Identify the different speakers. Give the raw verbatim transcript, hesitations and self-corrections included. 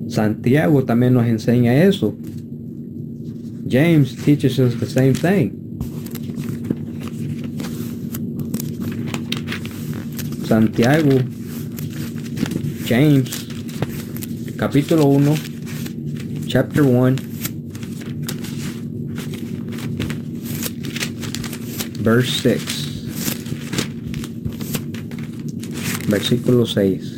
Speaker 1: Santiago también nos enseña eso. James teaches us the same thing. Santiago, James, capítulo uno, chapter one, verse six, versículo seis.